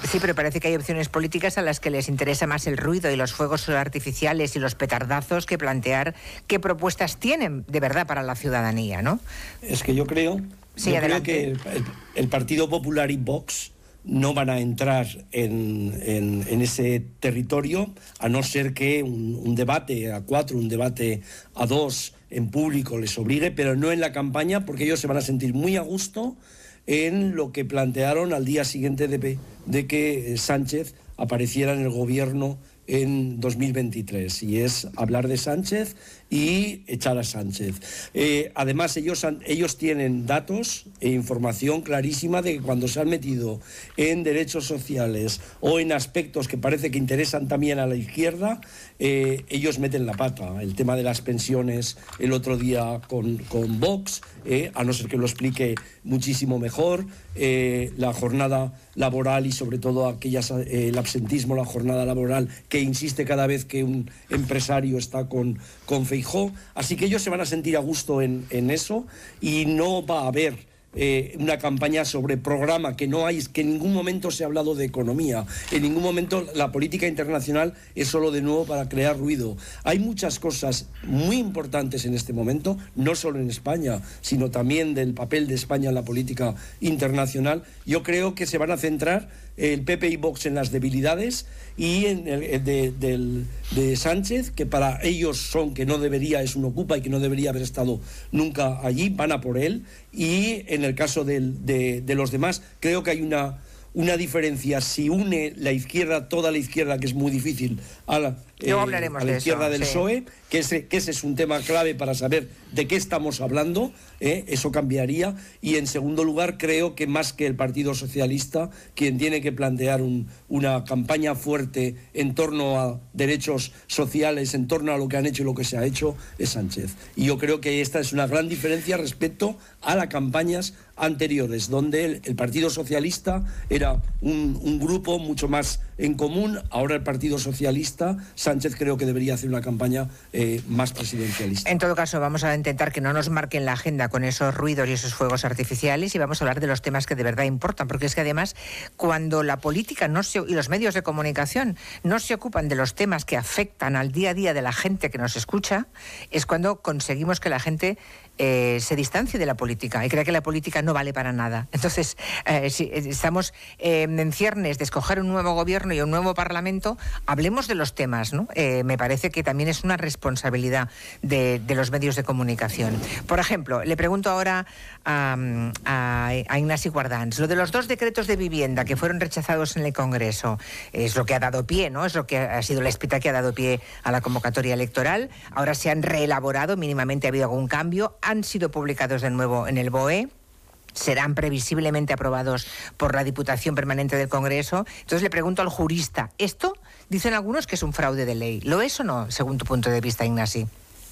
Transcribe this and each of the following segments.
Sí, pero parece que hay opciones políticas a las que les interesa más el ruido y los fuegos artificiales y los petardazos que plantear qué propuestas tienen de verdad para la ciudadanía, ¿no? Es que yo creo que el Partido Popular y Vox no van a entrar en ese territorio, a no ser que un debate a 4, un debate a 2 en público les obligue, pero no en la campaña, porque ellos se van a sentir muy a gusto en lo que plantearon al día siguiente de que Sánchez apareciera en el gobierno en 2023, y es hablar de Sánchez y echar a Sánchez. Además, ellos tienen datos e información clarísima de que cuando se han metido en derechos sociales o en aspectos que parece que interesan también a la izquierda, ellos meten la pata. El tema de las pensiones el otro día con Vox, a no ser que lo explique muchísimo mejor, la jornada laboral y sobre todo el absentismo, la jornada laboral que insiste cada vez que un empresario está con Feijóo. Así que ellos se van a sentir a gusto en eso, y no va a haber una campaña sobre programa, que no hay, que en ningún momento se ha hablado de economía, en ningún momento la política internacional es solo de nuevo para crear ruido. Hay muchas cosas muy importantes en este momento, no solo en España, sino también del papel de España en la política internacional. Yo creo que se van a centrar el PP y Vox en las debilidades y en de Sánchez, que para ellos que no debería, es un ocupa y que no debería haber estado nunca allí, van a por él. Y en el caso de los demás, creo que hay una diferencia. Si une la izquierda, toda la izquierda, que es muy difícil, a la izquierda del PSOE, que ese es un tema clave para saber de qué estamos hablando, eso cambiaría. Y en segundo lugar, creo que más que el Partido Socialista, quien tiene que plantear una campaña fuerte en torno a derechos sociales, en torno a lo que han hecho y lo que se ha hecho, es Sánchez. Y yo creo que esta es una gran diferencia respecto a las campañas anteriores, donde el Partido Socialista era un grupo mucho más en común. Ahora el Partido Socialista, Sánchez creo que debería hacer una campaña más presidencialista. En todo caso, vamos a intentar que no nos marquen la agenda con esos ruidos y esos fuegos artificiales, y vamos a hablar de los temas que de verdad importan, porque es que además, cuando la política y los medios de comunicación no se ocupan de los temas que afectan al día a día de la gente que nos escucha, es cuando conseguimos que la gente se distancie de la política y crea que la política no vale para nada. Entonces, si estamos en ciernes de escoger un nuevo gobierno y un nuevo parlamento, hablemos de los temas, ¿no? Me parece que también es una responsabilidad de los medios de comunicación. Por ejemplo, le pregunto ahora a Ignasi Guardans, lo de los 2 decretos de vivienda que fueron rechazados en el Congreso, es lo que ha dado pie, ¿no? Es lo que ha sido la espita que ha dado pie a la convocatoria electoral. Ahora se han reelaborado, mínimamente ha habido algún cambio, han sido publicados de nuevo en el BOE, serán previsiblemente aprobados por la Diputación Permanente del Congreso. Entonces le pregunto al jurista, ¿esto dicen algunos que es un fraude de ley? ¿Lo es o no, según tu punto de vista, Ignasi?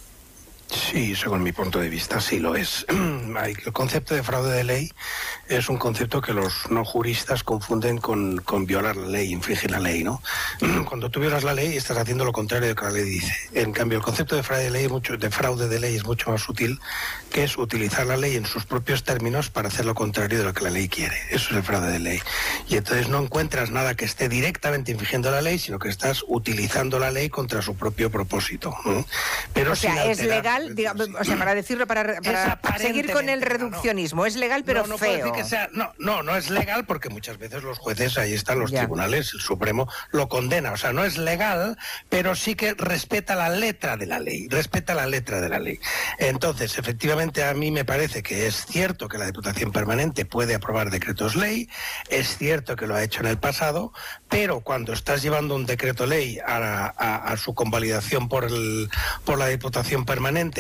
Sí, según mi punto de vista, sí lo es. El concepto de fraude de ley es un concepto que los no juristas confunden con violar la ley, infringir la ley, ¿no? Cuando tú violas la ley, estás haciendo lo contrario de lo que la ley dice. En cambio, el concepto de fraude de ley es mucho más sutil, que es utilizar la ley en sus propios términos para hacer lo contrario de lo que la ley quiere. Eso es el fraude de ley. Y entonces no encuentras nada que esté directamente infringiendo la ley, sino que estás utilizando la ley contra su propio propósito, ¿no? Pero o sea, es legal, digamos, o sea, para decirlo, para seguir con el reduccionismo, es legal pero no feo. Decir que sea, no es legal, porque muchas veces los jueces, ahí están los tribunales, el Supremo lo condena. O sea, no es legal, pero sí que respeta la letra de la ley, Entonces, efectivamente, a mí me parece que es cierto que la Diputación Permanente puede aprobar decretos ley, es cierto que lo ha hecho en el pasado, pero cuando estás llevando un decreto ley a su convalidación por la Diputación Permanente,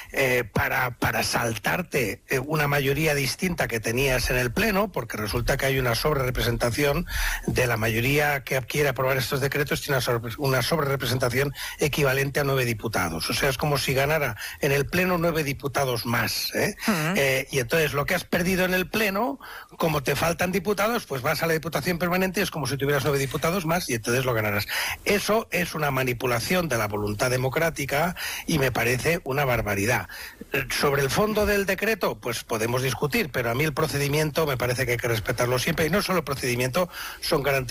para saltarte una mayoría distinta que tenías en el Pleno, porque resulta que hay una sobrerepresentación de la mayoría que quiere aprobar estos decretos, tiene una sobrerepresentación equivalente a 9 diputados. O sea, es como si ganara en el Pleno 9 diputados más. Y entonces lo que has perdido en el Pleno, como te faltan diputados, pues vas a la Diputación Permanente, es como si tuvieras 9 diputados más y entonces lo ganarás. Eso es una manipulación de la voluntad democrática y me parece una barbaridad. Sobre el fondo del decreto, pues podemos discutir, pero a mí el procedimiento me parece que hay que respetarlo siempre, y no solo el procedimiento, son garantías